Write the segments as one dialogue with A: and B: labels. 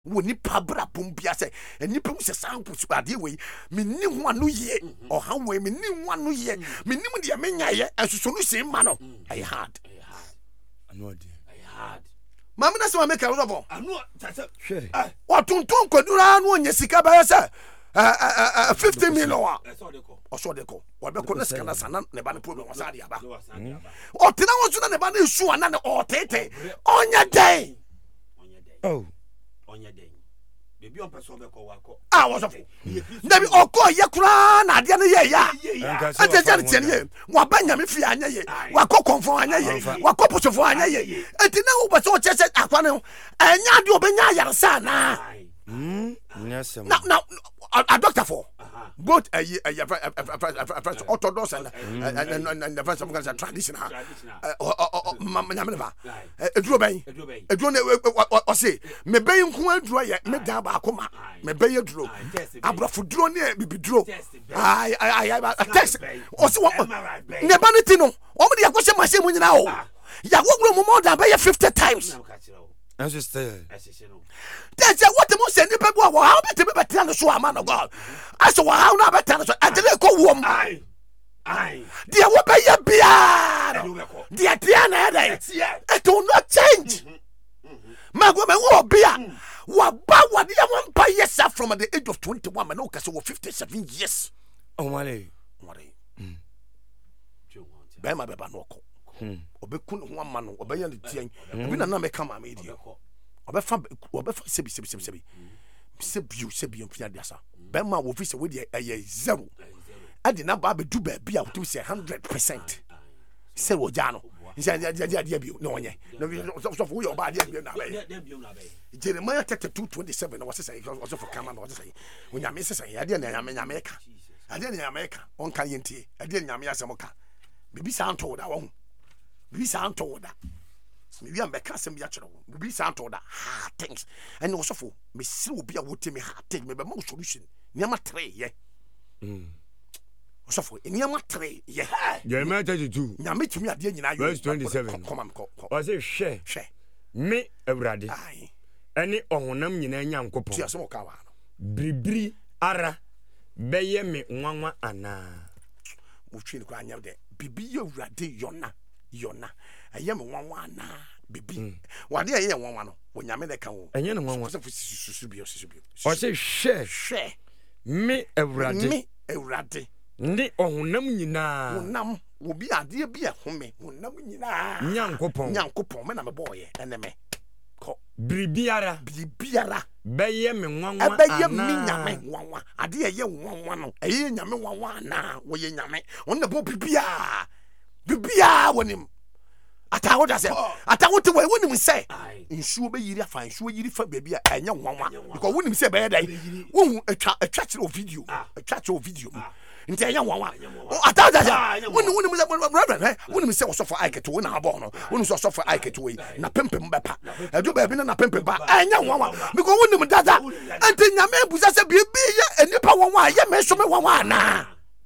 A: wo ni pabra bombia say enipa mu se sanku ade we menni ho anu ye oha we menni ho anu ye menni mu de menya ye asusu no se ma no I hard mama na se wa make robo anu tase wa tonton kwadura no onye sika ba say 50 million oso de ko wa be ko na sika na sana ne ba ne problem wa sa de aba o tena wo so na ne ba na su ana ne o tete onye den
B: oh
C: onye den bebi on person be ko wako
A: was of Nabi oko ye kura na ade ne ye ya ante jare tie ne wa ba nyame fi anya ye wa ko konfo anya ye wa ko posofo anya ye enti na wo be so chese akwa ne anya de obenya yarsa na now a doctor for both a orthodox and the first of traditional mamma eduro ben o say me ben nko aduro ye me dan ba akoma me ben aduro abrafo duro ne bibiduro ai test o say ne baniti no o me de yakose machine mu nyina o ya wogro mo more than 50 times that's what the most send people how better be better so man of God I saw how na better so I didn't go wom ai dia wo be ya bia dia na it will not change mago me wo bia wa ba wa dia won pa yes from the age of 21 man o ka so 57 years
B: oh male
A: be ma be ba no ko obekun ho ama no obeya ne tian obi na meka ma me die obefa sebi mfia diasa be ma wo fi se we die zero ade na ba be du ba bia wo say 100% se wo ja no nsia dia bio no onye so for yo ba dia bio na be Jeremiah 32:27 na wose say also for kama na wose say onyame se say ade na nyame ka ade na nyame ka on kan yentie ade na nyame asem ka bibi sa anto da wo bibi sa anto da me wi am be ka asem ya kire wo bibi sa anto da things and also for me see obi a wote me hard things me be ma solution nyama 3 ye also for nyama 3 ye
B: Jeremiah 32
A: nyame tumi ade nyina yo
B: verse 27 o say hwe me awurade ani ohonam nyina nyankopon
A: ti aso ka wa no
B: bribri ara beye me nwanwa ana
A: mo twi ne ko anya de bibi ye awurade yona aye me nwanwa ana bibi wade aye nwanwa no wo nyame de ka wo
B: enye ne nwanwa
A: susu bio
B: o say hwe me awurade ndi ohunam nyina
A: honam obi ade bia home honam nyina nyankopon me na me boye eneme ko
B: bribiara beye me nwanwa
A: beye mi nyame nwanwa ade ye nwanwa no eye nyame nwanwa na wo ye nyame wonna bo bibia wonim atawo da se atawo te we wonim se nsuo be yiri afa nsuo yiri fa bebia enya nwanwa because wonim se be dai wo atwa kire video nti enya nwanwa atawo da se wonim se brother wonim se osofo aiketo na abo no wonim se osofo aiketo we na pempem bepa edu be bi na pempem ba enya nwanwa because wonim dada enti nyame buza se bibia enipa nwanwa ye me so me nwanwa na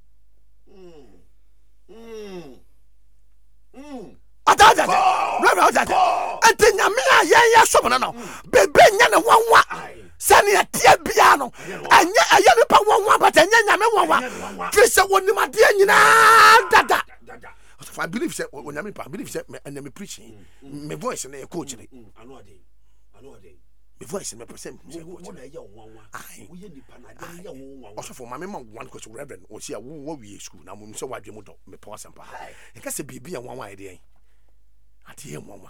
A: Ataja, ante nyame a ye so na no bebe nya ne wanwa sane atia bia no anya aye ne pa wanwa but anya nyame wanwa fi se wonim ade nyina dada I believe say onyame pa believe say me preaching me voice na e coach ni me voice me person me coach na ye wanwa wo ye nipa na ade ye wanwa also for mama one question reverend o see wo wie school na mo so wadwe mo do me pa asempa e ka se bibia wanwa ide ati mama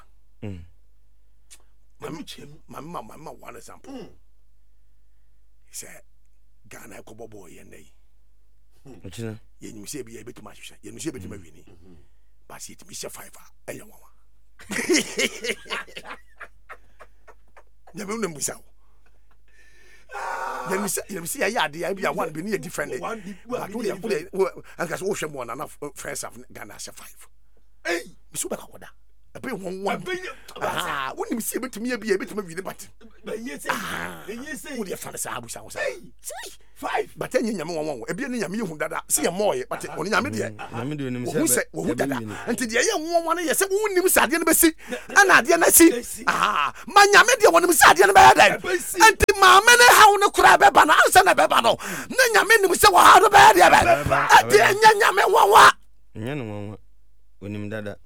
A: mama one example he said Ghana ko bobo ye nei ye nyim se bia betima hwehwe ye nyim se betima wini ba se timi se 5 a ye mama nyame unam busawo ye nyim se ya ade ya bia one be ne different but we anka so hwe mo na first of Ghana se 5 bisu be kakoda ebe won wonim se betumi ya bia betumi wi ne bat
C: be yese
A: wo de fa sa abusa wo say
C: 5
A: but any nyame won e bia ni nyame hu dada se ye moye but oni nyame de
B: nyame de onim
A: se wo dada enti de ye won ye se wonim sade no besi ana de na si ma nyame de wonim sade no be da enti ma me ne hawo no kura be ba na ansa na be ba no na nyame nim se wo ha do be de be ade nyame won wa
B: nyane won wa onim dada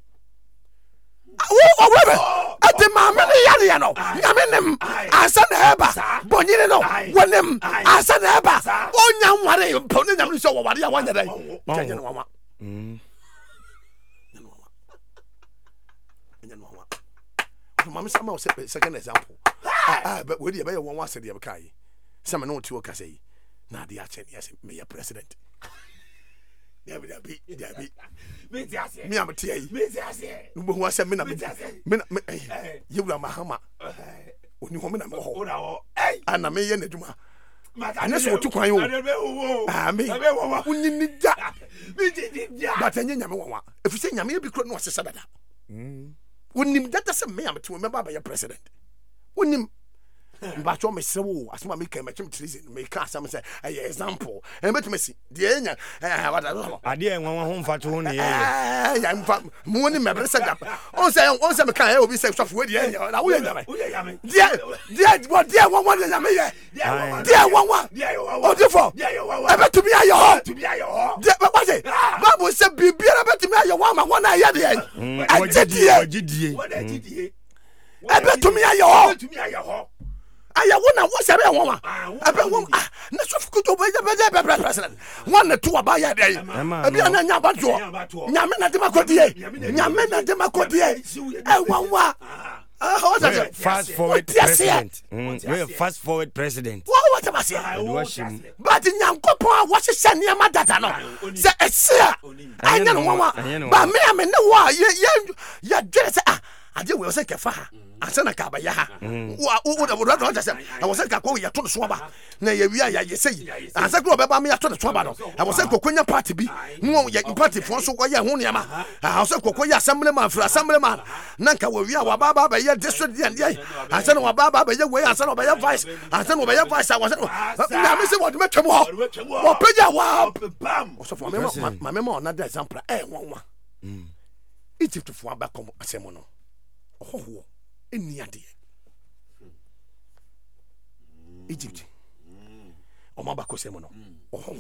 A: ati maame ne yare ya no nyame nem asa na eba bonyine no wonem asa na eba onya nware mpo ne nyame so wo ware ya wanya dai nyane nwa mama sama second example but we dey be one was dey be kai sama no ti o ka say na dey a chen yes me ya president me am tie no bo ho me na you la mahama oni ho me na mo ho ana me ye na djuma ana so tu kwan yo me unni ja but anya nyame wonwa efuse nyame bi kro no sesa dada unim data se me am to remember by your president unim but you me say wo asema me kan matchim treason me ka asem say example and bet me see de enya what
B: ade enwa ho mfa to ho ne ye
A: ya mfa mo ni me bresa gap on say me kan obi say swafo we de enya na wo enya me de what de won enya me ye de won o de for e bet me ayo ho de what say bible say bibia bet me ayo wa ma won na ye de
B: agidie
A: e bet me ayo ho aya wona wo sebe won wa ebe won na so fukuto be president won na to aba ya dey abi na nya ba to nyame na de makodie e won wa
B: fast forward president fast forward president
A: what am I saying but nyankopon a wo hye ne ma data no se esia anya no wa ba me ne wa ya dwere se ade we say kefa ha asana ka ba ya ha wo do just say I was say ka ko ya to so ba na ya wi ya say asa ko be ba me ya to so ba no I was say kokonya party bi no ya party fo so ko ya ho ne ma I say kokko ya assembly man na nka wa wi wa ba ya district dia asana wa ba ya we asana ba ya vice asana ba ya vice I was na me say what me twem ho wo peja wa bam so for me ma another example won Egypt fo aba kom asemo no oh eni ade Egypt o ma ba ko semo no oh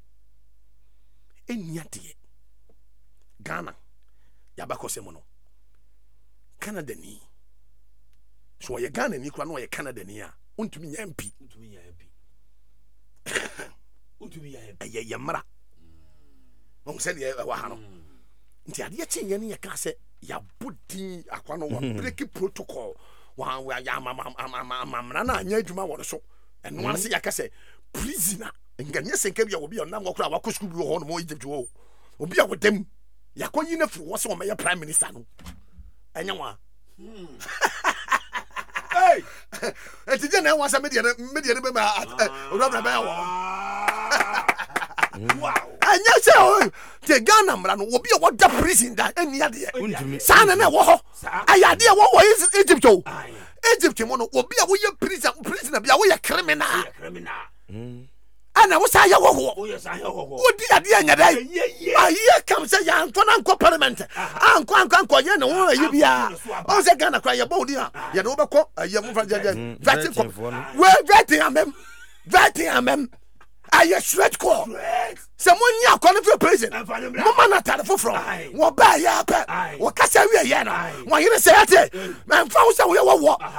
A: eni ade Ghana ya ba ko semo no Canada ni so ye Ghana ni kwa no ye Canada ni a untumi nya MP ye yamra o se ye wa ha no nti ade ye chenye ni ye ka se ya body akwa no wa break protocol wa ya mamra na anya adwuma wo so eno an se ya ka se prisoner nganye senka bia obi onam okura wa ko school bi ho no mo Egypt wo obi a wodem yakoyi na furu wo se o me prime minister no anya wa hey etije na wa sa media be ma odo be wo wow anya se o te Ghana mra no obi a woda prison da eni ade sana na wo ho ayade wo Egypt o Egypt mo no obi a wo ye prisoner bia wo ye criminal ana wo sa ya wo wo di ade anya dai aye kam se ya anko na anko parliament anko ye no wo ayi bia o se Ghana kwa ye bo di a ye no be ko aye mo fa je vetting amem aye straight call someone nya according to the president mama na tare foforo wo ba ya pa wo kasa wi ye no wo yire se ate man fa wo se wo